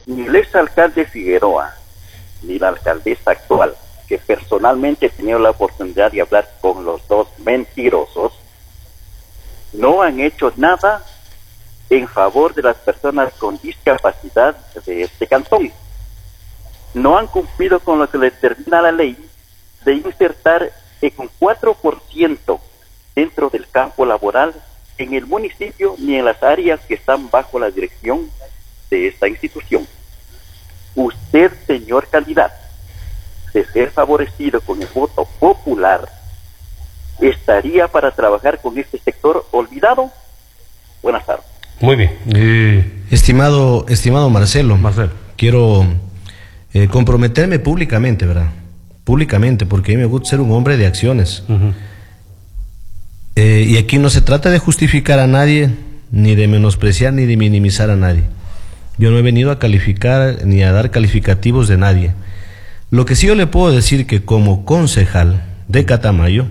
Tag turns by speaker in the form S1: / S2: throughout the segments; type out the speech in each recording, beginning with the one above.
S1: Ni el exalcalde Figueroa, ni la alcaldesa actual, que personalmente he tenido la oportunidad de hablar con los dos mentirosos, no han hecho nada en favor de las personas con discapacidad de este cantón. No han cumplido con lo que les determina la ley de insertar un 4% dentro del campo laboral en el municipio ni en las áreas que están bajo la dirección de esta institución. Usted, señor candidato, de ser favorecido con el voto popular, ¿estaría para trabajar con este sector olvidado? Buenas tardes.
S2: Muy bien.
S3: Estimado Marcelo, quiero comprometerme públicamente, ¿verdad? Públicamente, porque a mí me gusta ser un hombre de acciones. Y aquí no se trata de justificar a nadie, ni de menospreciar, ni de minimizar a nadie. Yo no he venido a calificar ni a dar calificativos de nadie. Lo que sí yo le puedo decir que como concejal de Catamayo,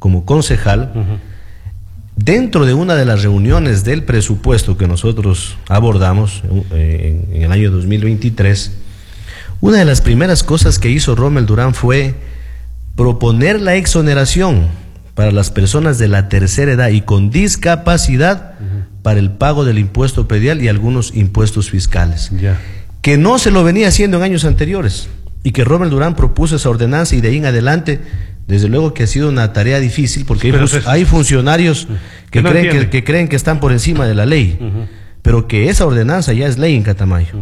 S3: dentro de una de las reuniones del presupuesto que nosotros abordamos en el año 2023, una de las primeras cosas que hizo Rommel Durán fue proponer la exoneración para las personas de la tercera edad y con discapacidad para el pago del impuesto predial y algunos impuestos fiscales, que no se lo venía haciendo en años anteriores, y que Rommel Durán propuso esa ordenanza, y de ahí en adelante, desde luego que ha sido una tarea difícil, porque hay funcionarios que creen que están por encima de la ley, pero que esa ordenanza ya es ley en Catamayo.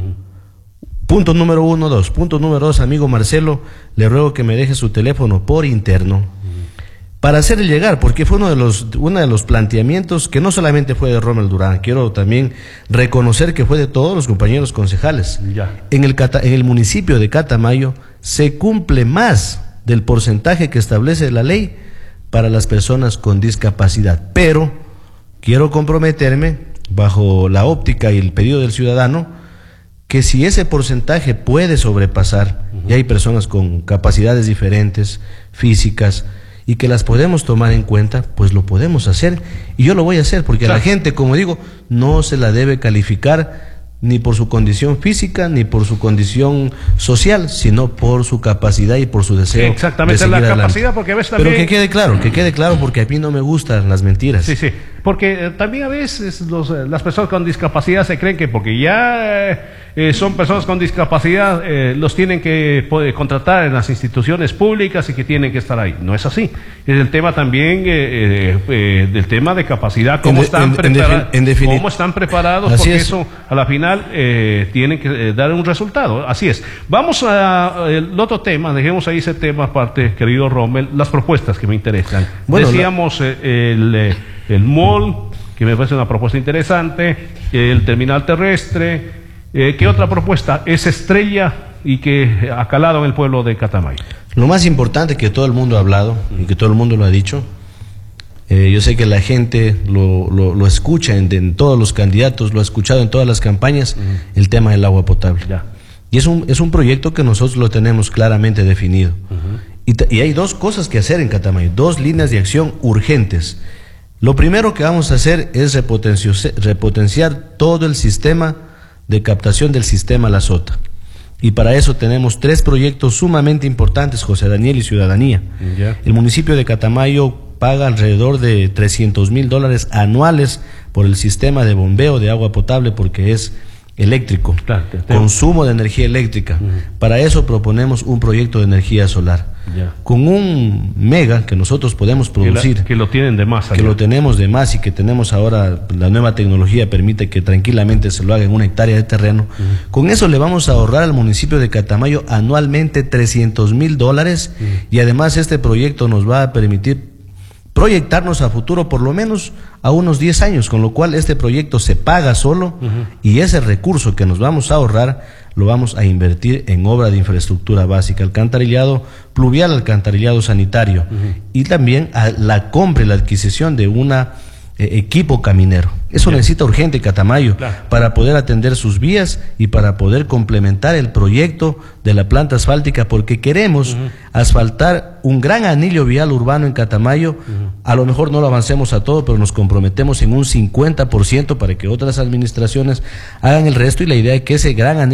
S3: Punto número 1, 2. Punto número 2, amigo Marcelo, le ruego que me deje su teléfono por interno para hacerle llegar, porque fue uno de los planteamientos que no solamente fue de Rommel Durán, quiero también reconocer que fue de todos los compañeros concejales. En el municipio de Catamayo se cumple más del porcentaje que establece la ley para las personas con discapacidad, pero quiero comprometerme bajo la óptica y el pedido del ciudadano que si ese porcentaje puede sobrepasar, y hay personas con capacidades diferentes, físicas, y que las podemos tomar en cuenta, pues lo podemos hacer, y yo lo voy a hacer, porque a la gente, como digo, no se la debe calificar ni por su condición física, ni por su condición social, sino por su capacidad y por su deseo.
S2: Exactamente,
S3: de
S2: la
S3: adelante.
S2: capacidad, porque a veces también...
S3: Pero que quede claro, porque a mí no me gustan las mentiras.
S2: Sí, porque también a veces las personas con discapacidad se creen que porque ya son personas con discapacidad, los tienen que contratar en las instituciones públicas y que tienen que estar ahí. No es así. Es el tema también del tema de capacidad, cómo están preparados, porque eso a la final tienen que dar un resultado. Así es. Vamos al otro tema, dejemos ahí ese tema aparte, querido Rommel, las propuestas que me interesan. Bueno, decíamos el mall, que me parece una propuesta interesante, el terminal terrestre. ¿Qué otra propuesta es estrella y que ha calado en el pueblo de Catamayo?
S3: Lo más importante que todo el mundo ha hablado y que todo el mundo lo ha dicho, yo sé que la gente lo escucha en todos los candidatos, lo ha escuchado en todas las campañas, el tema del agua potable. Y es un proyecto que nosotros lo tenemos claramente definido. Y hay dos cosas que hacer en Catamayo, dos líneas de acción urgentes. Lo primero que vamos a hacer es repotenciar todo el sistema de captación del sistema La Sota. Y para eso tenemos 3 proyectos sumamente importantes, José Daniel y Ciudadanía. El municipio de Catamayo paga alrededor de $300,000 anuales por el sistema de bombeo de agua potable, porque es eléctrico, consumo de energía eléctrica. Para eso proponemos un proyecto de energía solar. Con 1 mega que nosotros podemos producir.
S2: Que lo tienen de más.
S3: Que lo tenemos de más y que tenemos ahora, la nueva tecnología permite que tranquilamente se lo haga en 1 hectárea de terreno. Con eso le vamos a ahorrar al municipio de Catamayo anualmente $300,000 y además este proyecto nos va a permitir proyectarnos a futuro por lo menos a unos 10 años, con lo cual este proyecto se paga solo y ese recurso que nos vamos a ahorrar lo vamos a invertir en obra de infraestructura básica, alcantarillado pluvial, alcantarillado sanitario y también a la compra y la adquisición de una equipo caminero. Eso necesita urgente Catamayo para poder atender sus vías y para poder complementar el proyecto de la planta asfáltica, porque queremos asfaltar un gran anillo vial urbano en Catamayo. A lo mejor no lo avancemos a todo, pero nos comprometemos en un 50% para que otras administraciones hagan el resto, y la idea es que ese gran anillo